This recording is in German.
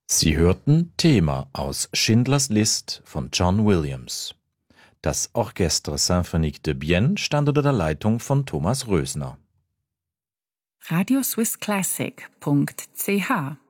Sie hörten Thema aus Schindlers List von John Williams. Das Orchestre Symphonique de Bienne stand unter der Leitung von Thomas Rösner. radioswissclassic.ch